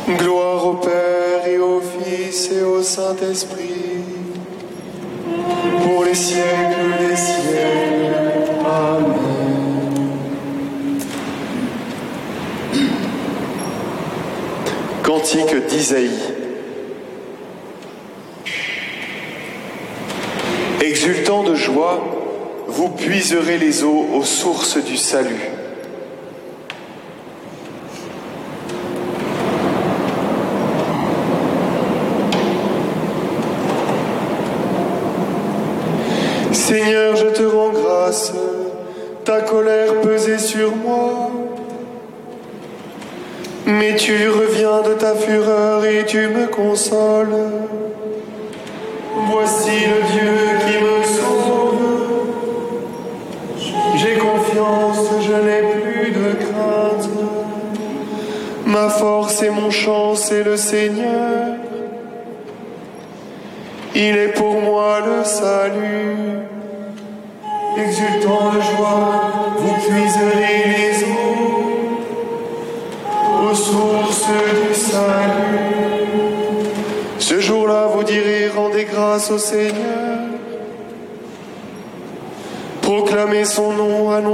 Gloire au Père et au Fils et au Saint-Esprit, pour les siècles des siècles. Amen. Cantique d'Isaïe. Exultant de joie, vous puiserez les eaux aux sources du salut. Seigneur, je te rends grâce, ta colère pesait sur moi, mais tu reviens de ta fureur et tu me consoles. Voici le Dieu qui me sauve. J'ai confiance, je n'ai plus de crainte. Ma force et mon chant, c'est le Seigneur. Il est pour moi le salut. Exultant de joie, vous puiserez les eaux aux sources du salut. Ce jour-là, vous direz, rendez grâce au Seigneur. Proclamez son nom, annoncez